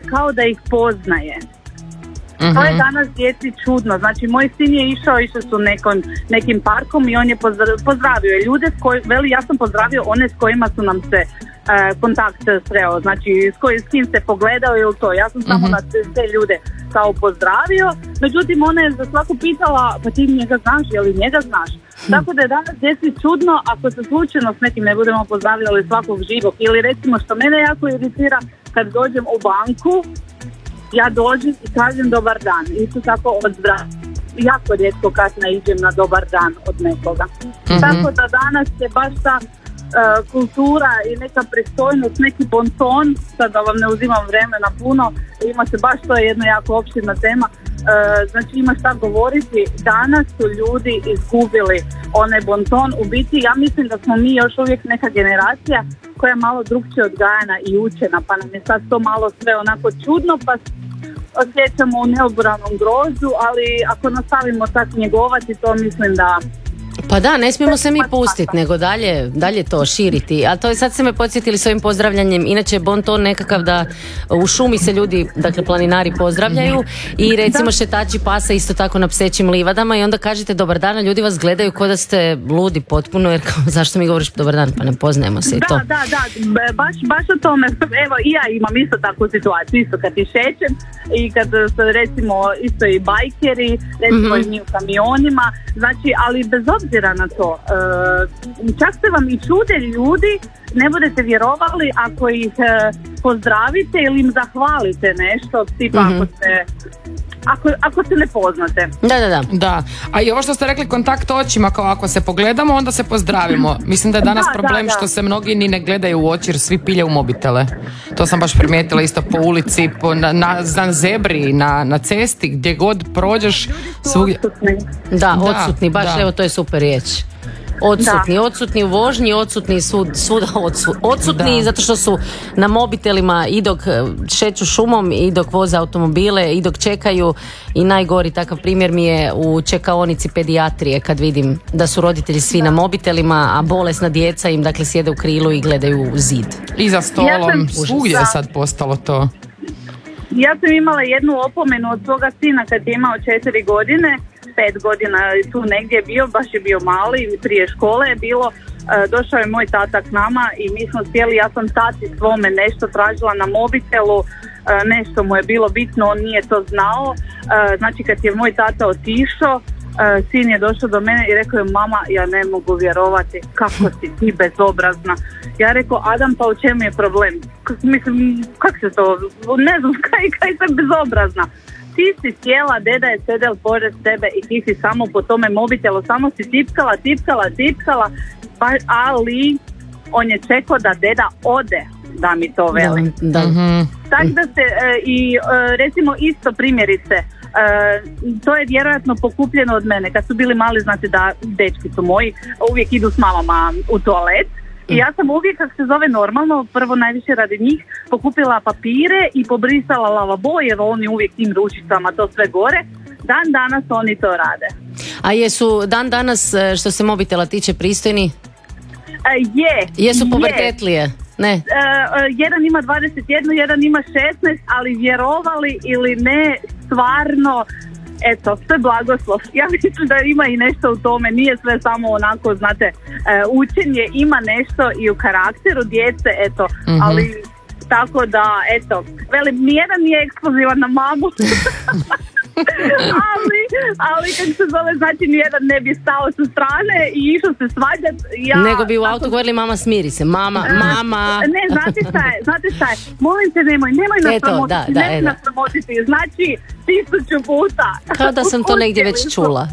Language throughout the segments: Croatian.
kao da ih poznaje. To je danas djeci čudno. Znači, moj sin je išao su nekim parkom i on je pozdravio ljude veli, ja sam pozdravio one s kojima su nam se kontakt sreo, znači s kim se pogledao ili to. Ja sam samo na te ljude kao pozdravio, međutim ona je za svaku pitala, pa ti njega znaš, je li njega znaš? Tako da je danas djeci čudno ako se slučajno s nekim ne budemo pozdravljali svakog živog. Ili recimo što mene jako iritira, kad dođem u banku, ja dođem i kažem dobar dan. Isto tako od jako rijetko kad naiđem na dobar dan od nekoga. Tako da danas je baš ta kultura i neka pristojnost, neki bonton, sad da vam ne uzimam vremena puno, ima se baš, to je jedna jako opširna tema, znači ima šta govoriti. Danas su ljudi izgubili onaj bonton. U biti ja mislim da smo mi još uvijek neka generacija koja je malo drugčije odgajana i učena, pa nam je sad to malo sve onako čudno, pa osjećamo u neobranom grozu, ali ako nastavimo tak njegovati, to mislim da... Pa da, ne smijemo se mi pustiti, nego dalje to širiti. Ali to je, sad se me podsjetili s ovim pozdravljanjem. Inače, bonton nekakav da u šumi se ljudi, dakle planinari, pozdravljaju i recimo šetači pasa isto tako na psećim livadama i onda kažete dobar dan, a ljudi vas gledaju kao da ste ludi potpuno, jer kao, zašto mi govoriš dobar dan, pa ne poznajemo se i to. Da, baš o tome. Evo, i ja imam isto takvu situaciju, isto kad ti šećem i kad recimo isto i bajkeri, recimo i mi u kamionima, znači, ali bez obzira na to, čak se vam i čude ljudi, ne budete vjerovali ako ih pozdravite ili im zahvalite nešto, tipa ako se ne poznate. Da. A i ovo što ste rekli, kontakt očima, kao ako se pogledamo, onda se pozdravimo. Mislim da je danas problem što se mnogi ni ne gledaju u oči jer svi pilje u mobitele. To sam baš primijetila isto po ulici, na zebri, na cesti, gdje god prođeš. Odsutni, baš evo, to je super riječ. Odsutni u vožnji, odsutni svuda odsutni zato što su na mobitelima i dok šeću šumom i dok voze automobile i dok čekaju. I najgori takav primjer mi je u čekaonici pedijatrije kad vidim da su roditelji svi na mobitelima, a bolesna djeca im dakle sjede u krilu i gledaju u zid. I za stolom, svugdje je sad postalo to. Ja sam imala jednu opomenu od svoga sina kad je imao 4 godine, 5 godina tu negdje bio, baš je bio mali, prije škole je bilo, došao je moj tata k nama i mi smo sjeli, ja sam tati svome nešto tražila na mobitelu, nešto mu je bilo bitno, on nije to znao, znači kad je moj tata otišao, sin je došao do mene i rekao je, mama, ja ne mogu vjerovati, kako si ti bezobrazna. Ja rekao, Adam, pa u čemu je problem? Mislim, kako se to, ne znam, kaj sam bezobrazna. Ti si sjela, deda je sedel pored tebe i ti si samo po tome mobitelu, samo si tipkala, ali on je čekao da deda ode da mi to veli. Tako da se, recimo isto primjerice, to je vjerojatno pokupljeno od mene. Kad su bili mali, znate da dečki su moji, uvijek idu s mamama u toalet. I ja sam uvijek, kako se zove normalno, prvo najviše radi njih, pokupila papire i pobrisala lavabo, jer oni uvijek tim ručicama to sve gore. Dan danas oni to rade. A jesu dan danas, što se mobitela tiče, pristojni? Jesu pubertetlije? Ne. Jedan ima 21, jedan ima 16, ali vjerovali ili ne, stvarno, eto, sve blagoslov. Ja mislim da ima i nešto u tome, nije sve samo onako, znate, učenje, ima nešto i u karakteru djece, eto, ali tako da, eto, velim, nijedan nije eksplozivan na mamu. ali kako se zove, znači nijedan ne bi stao sa strane i išao se svađat. Nego bi u autu govorili, mama, smiri se, mama. Ne, znate šta je, molim te, nemoj nas promotiti, nemoj nas promotiti, znači 1000 puta. Kao da sam to negdje već čula.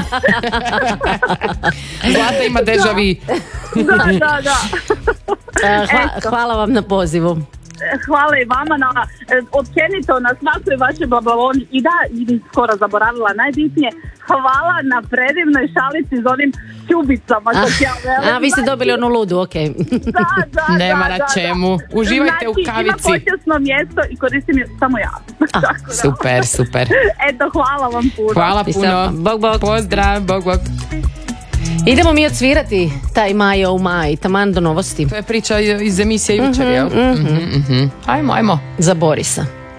Zlata ima deja vu. Da. Hvala vam na pozivu. Hvala i vama na općenito na svakoj vašoj blabloni i skoro zaboravila najbitnije, hvala na predivnoj šalici s onim čubicama. A vi ste dobili onu ludu, okej. Da. Nema na čemu. Uživajte u kavici. Ima počasno mjesto i koristim je samo ja. Super. Eto, hvala vam puno. Hvala puno. Bog. Pozdrav, bog. Idemo mi odsvirati taj Majo u maj, taman do novosti. To je priča iz emisije jučer, jel? Ajmo. Za Borisa.